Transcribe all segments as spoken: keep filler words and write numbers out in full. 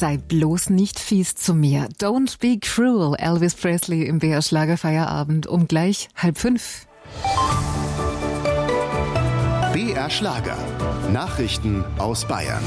Sei bloß nicht fies zu mir. Don't be cruel. Elvis Presley im B R Schlagerfeierabend um gleich halb fünf. B R Schlager. Nachrichten aus Bayern.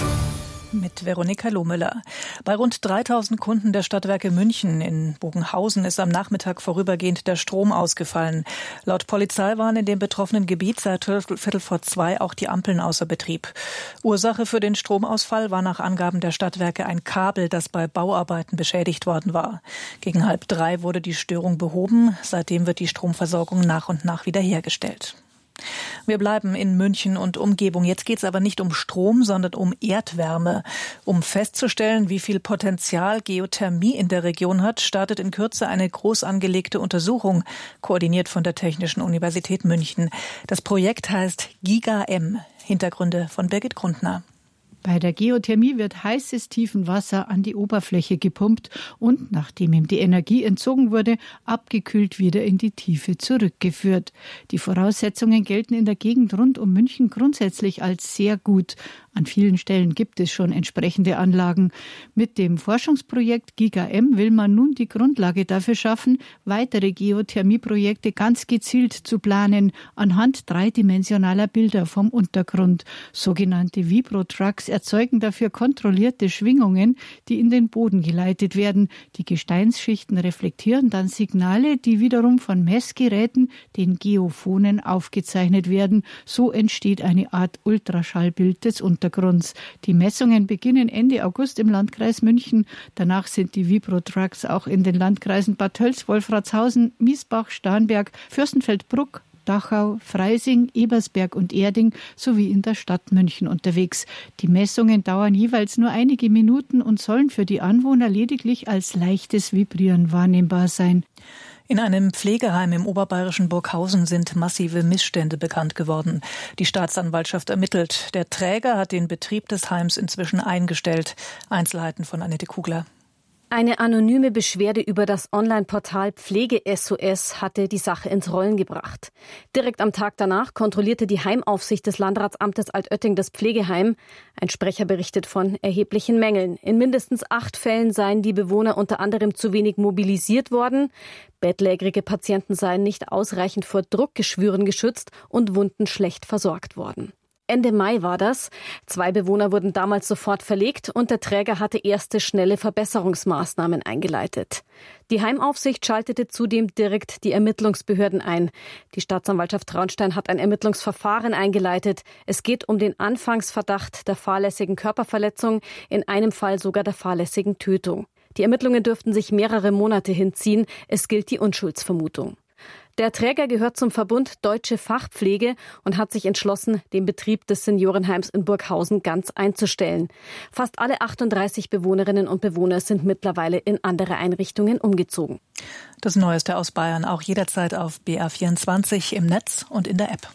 Mit Veronika Lohmüller. Bei rund dreitausend Kunden der Stadtwerke München in Bogenhausen ist am Nachmittag vorübergehend der Strom ausgefallen. Laut Polizei waren in dem betroffenen Gebiet seit Viertel vor zwei auch die Ampeln außer Betrieb. Ursache für den Stromausfall war nach Angaben der Stadtwerke ein Kabel, das bei Bauarbeiten beschädigt worden war. Gegen halb drei wurde die Störung behoben. Seitdem wird die Stromversorgung nach und nach wiederhergestellt. Wir bleiben in München und Umgebung. Jetzt geht es aber nicht um Strom, sondern um Erdwärme. Um festzustellen, wie viel Potenzial Geothermie in der Region hat, startet in Kürze eine groß angelegte Untersuchung, koordiniert von der Technischen Universität München. Das Projekt heißt GigaM. Hintergründe von Birgit Grundner. Bei der Geothermie wird heißes Tiefenwasser an die Oberfläche gepumpt und, nachdem ihm die Energie entzogen wurde, abgekühlt wieder in die Tiefe zurückgeführt. Die Voraussetzungen gelten in der Gegend rund um München grundsätzlich als sehr gut. An vielen Stellen gibt es schon entsprechende Anlagen. Mit dem Forschungsprojekt GigaM will man nun die Grundlage dafür schaffen, weitere Geothermieprojekte ganz gezielt zu planen, anhand dreidimensionaler Bilder vom Untergrund. Sogenannte Vibrotrucks erzeugen dafür kontrollierte Schwingungen, die in den Boden geleitet werden. Die Gesteinsschichten reflektieren dann Signale, die wiederum von Messgeräten, den Geophonen, aufgezeichnet werden. So entsteht eine Art Ultraschallbild des Untergrunds. Die Messungen beginnen Ende August im Landkreis München. Danach sind die Vibrotrucks auch in den Landkreisen Bad Tölz, Wolfratshausen, Miesbach, Starnberg, Fürstenfeldbruck, Dachau, Freising, Ebersberg und Erding sowie in der Stadt München unterwegs. Die Messungen dauern jeweils nur einige Minuten und sollen für die Anwohner lediglich als leichtes Vibrieren wahrnehmbar sein. In einem Pflegeheim im oberbayerischen Burghausen sind massive Missstände bekannt geworden. Die Staatsanwaltschaft ermittelt. Der Träger hat den Betrieb des Heims inzwischen eingestellt. Einzelheiten von Annette Kugler. Eine anonyme Beschwerde über das Online-Portal Pflege S O S hatte die Sache ins Rollen gebracht. Direkt am Tag danach kontrollierte die Heimaufsicht des Landratsamtes Altötting das Pflegeheim. Ein Sprecher berichtet von erheblichen Mängeln. In mindestens acht Fällen seien die Bewohner unter anderem zu wenig mobilisiert worden. Bettlägerige Patienten seien nicht ausreichend vor Druckgeschwüren geschützt und Wunden schlecht versorgt worden. Ende Mai war das. Zwei Bewohner wurden damals sofort verlegt und der Träger hatte erste schnelle Verbesserungsmaßnahmen eingeleitet. Die Heimaufsicht schaltete zudem direkt die Ermittlungsbehörden ein. Die Staatsanwaltschaft Traunstein hat ein Ermittlungsverfahren eingeleitet. Es geht um den Anfangsverdacht der fahrlässigen Körperverletzung, in einem Fall sogar der fahrlässigen Tötung. Die Ermittlungen dürften sich mehrere Monate hinziehen. Es gilt die Unschuldsvermutung. Der Träger gehört zum Verbund Deutsche Fachpflege und hat sich entschlossen, den Betrieb des Seniorenheims in Burghausen ganz einzustellen. Fast alle achtunddreißig Bewohnerinnen und Bewohner sind mittlerweile in andere Einrichtungen umgezogen. Das Neueste aus Bayern auch jederzeit auf B R vierundzwanzig im Netz und in der App.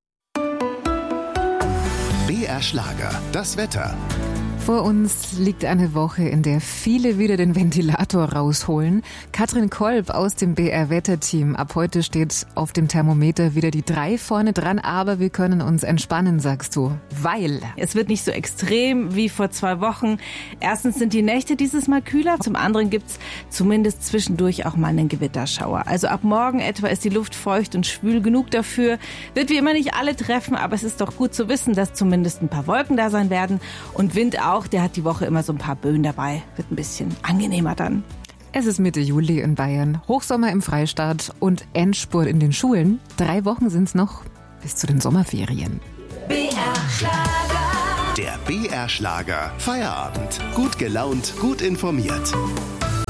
B R Schlager, das Wetter. Vor uns liegt eine Woche, in der viele wieder den Ventilator rausholen. Katrin Kolb aus dem B R-Wetterteam. Ab heute steht auf dem Thermometer wieder die drei vorne dran, aber wir können uns entspannen, sagst du. Weil? Es wird nicht so extrem wie vor zwei Wochen. Erstens sind die Nächte dieses Mal kühler. Zum anderen gibt's zumindest zwischendurch auch mal einen Gewitterschauer. Also ab morgen etwa ist die Luft feucht und schwül genug dafür. Wird wie immer nicht alle treffen, aber es ist doch gut zu wissen, dass zumindest ein paar Wolken da sein werden. Und Wind auch. Auch der hat die Woche immer so ein paar Böen dabei. Wird ein bisschen angenehmer dann. Es ist Mitte Juli in Bayern, Hochsommer im Freistaat und Endspurt in den Schulen. Drei Wochen sind's noch bis zu den Sommerferien. B R Schlager. Der B R Schlager Feierabend. Gut gelaunt, gut informiert.